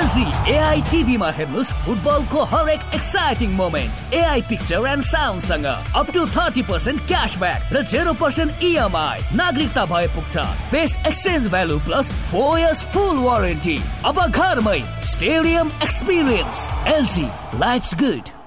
LG AI टिभीमा हेर्नुस् फुटबलको हरेक exciting moment. AI picture and sound सँग अप टु 30% क्याशब्याक र 0% इएमआई। नागरिकता भए पुग्छ। Best exchange value plus 4 years फुल वारेन्टी। अब घरमै stadium experience. LG, lives good.